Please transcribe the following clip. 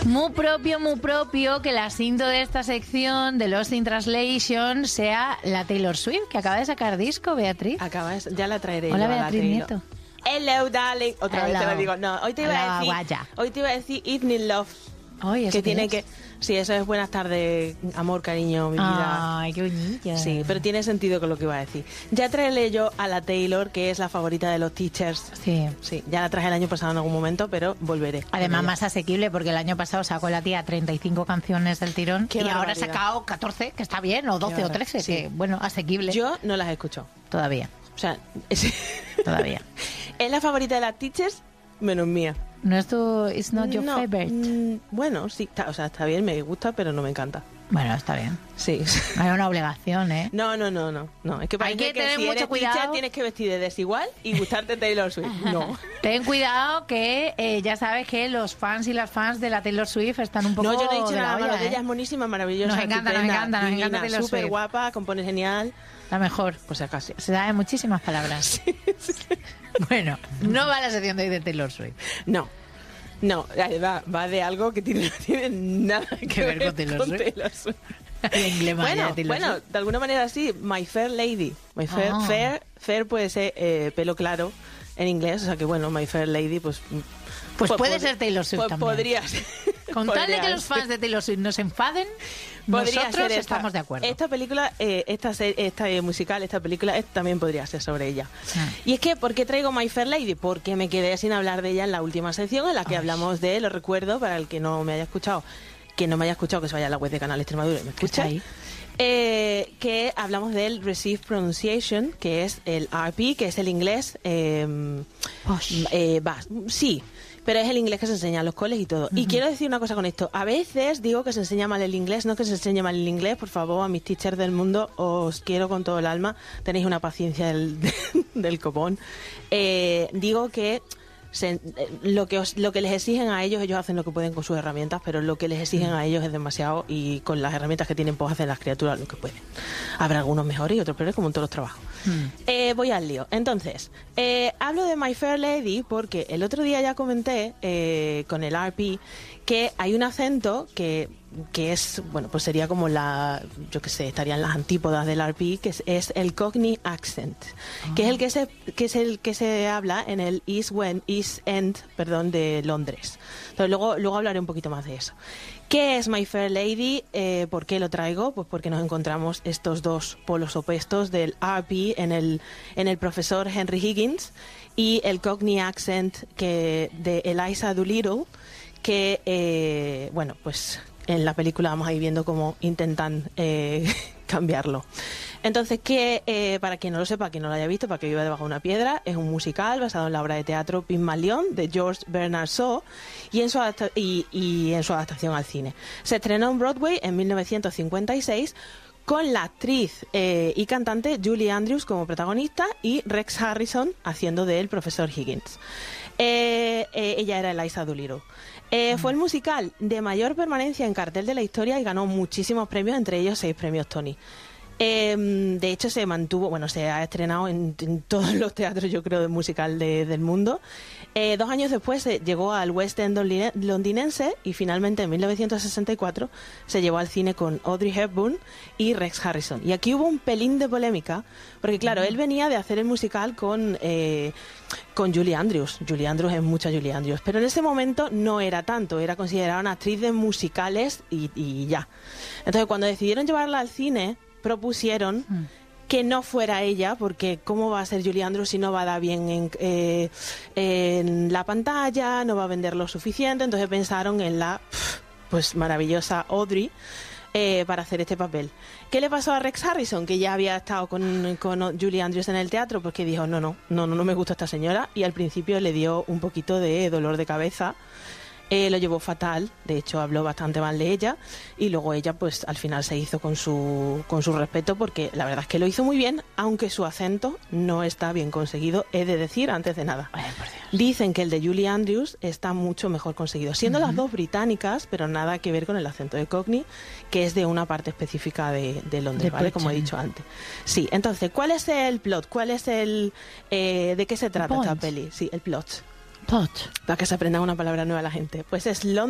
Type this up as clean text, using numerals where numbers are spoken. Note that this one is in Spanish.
Muy propio que la cinta de esta sección de Lost in Translation sea la Taylor Swift, que acaba de sacar disco, Beatriz. Ya la traeré. Hola, yo Beatriz a la Nieto. Hello, darling. Otra vez te lo digo. No, hoy te iba a decir Evening Love. Oye, que tiene que... Sí, eso es buenas tardes, amor, cariño, mi vida. Ay, qué bonita. Sí, pero tiene sentido con lo que iba a decir. Ya traeré yo a la Taylor, que es la favorita de los teachers. Sí. Sí, ya la traje el año pasado en algún momento, pero volveré. Además, más asequible, porque el año pasado sacó la tía 35 canciones del tirón y ahora ha sacado 14, que está bien, o 12 o 13, sí. Que, bueno, asequible. Yo no las he escuchado. Todavía. O sea, todavía. Es la favorita de las teachers, menos mía. ¿No es tu... It's not your favorite? Bueno, sí, está bien, me gusta, pero no me encanta. Bueno, está bien. Sí. Hay una obligación, ¿eh? No. Es que hay que tener si mucho eres cuidado. Teacher, tienes que vestir de desigual y gustarte Taylor Swift. No. Ten cuidado que ya sabes que los fans y las fans de la Taylor Swift están un poco... No, yo no he dicho nada malo de ¿eh? ella, es monísima, maravillosa, Nos encanta Taylor Swift. Súper guapa, compone genial. La mejor. Pues acaso. Se da en muchísimas palabras. Sí. Bueno, no va a la sección de hoy de Taylor Swift. No, va de algo que no tiene nada que ver con Taylor Swift. Bueno, de alguna manera sí. My Fair Lady. My Fair, fair puede ser pelo claro en inglés, o sea que bueno, My Fair Lady, pues puede ser Taylor Swift también. Podría ser. Con tal de que los fans de Taylor Swift no se enfaden, nosotros estamos de acuerdo. Esta película, esta musical, esta película también podría ser sobre ella. Y es que, ¿por qué traigo My Fair Lady? Porque me quedé sin hablar de ella en la última sección en la que hablamos de, lo recuerdo, para el que no me haya escuchado, que se vaya a la web de Canal Extremadura y me escuche ahí. Que hablamos del Received Pronunciation, que es el RP, que es el inglés. Sí, pero es el inglés que se enseña en los coles y todo. Y quiero decir una cosa con esto. A veces digo que se enseña mal el inglés, no que se enseñe mal el inglés. Por favor, a mis teachers del mundo, os quiero con todo el alma. Tenéis una paciencia del copón. Digo que... lo que les exigen a ellos hacen lo que pueden con sus herramientas, pero lo que les exigen a ellos es demasiado, y con las herramientas que tienen pues hacen las criaturas lo que pueden. Habrá algunos mejores y otros peores, como en todos los trabajos. Voy al lío. Entonces, hablo de My Fair Lady porque el otro día ya comenté con el RP que hay un acento que es, bueno, pues sería como yo qué sé, estarían las antípodas del RP, que es el Cockney accent, que es el que se habla en el East End, de Londres. Entonces luego hablaré un poquito más de eso. ¿Qué es My Fair Lady? ¿Por qué lo traigo? Pues porque nos encontramos estos dos polos opuestos del RP en el profesor Henry Higgins y el Cockney accent de Eliza Doolittle, que, bueno, pues en la película vamos a ir viendo cómo intentan cambiarlo. Entonces, para quien no lo sepa, quien no lo haya visto, para que viva debajo de una piedra, es un musical basado en la obra de teatro Pygmalion de George Bernard Shaw y en su adaptación al cine. Se estrenó en Broadway en 1956 con la actriz y cantante Julie Andrews como protagonista y Rex Harrison haciendo del profesor Higgins. Ella era Eliza Doolittle. Fue el musical de mayor permanencia en cartel de la historia y ganó muchísimos premios, entre ellos 6 premios Tony. De hecho, se ha estrenado en todos los teatros, yo creo, de musical del mundo. 2 años después llegó al West End londinense y finalmente en 1964 se llevó al cine con Audrey Hepburn y Rex Harrison. Y aquí hubo un pelín de polémica, porque claro, él venía de hacer el musical con Julie Andrews. Julie Andrews es mucha Julie Andrews, pero en ese momento no era tanto, era considerada una actriz de musicales y ya. Entonces, cuando decidieron llevarla al cine, propusieron que no fuera ella, porque ¿cómo va a ser Julie Andrews si no va a dar bien en la pantalla, no va a vender lo suficiente? Entonces pensaron en la maravillosa Audrey para hacer este papel. ¿Qué le pasó a Rex Harrison, que ya había estado con Julie Andrews en el teatro? Pues que dijo, no me gusta esta señora, y al principio le dio un poquito de dolor de cabeza. Lo llevó fatal, de hecho habló bastante mal de ella, y luego ella pues al final se hizo con su respeto, porque la verdad es que lo hizo muy bien, aunque su acento no está bien conseguido, he de decir antes de nada. Dicen que el de Julie Andrews está mucho mejor conseguido, siendo las dos británicas, pero nada que ver con el acento de Cockney, que es de una parte específica de Londres, ¿vale? Como he dicho antes. Sí, entonces, ¿cuál es el plot? ¿Cuál es ¿de qué se trata esta peli? Sí, el plot. Para que se aprenda una palabra nueva a la gente. Pues es Londres.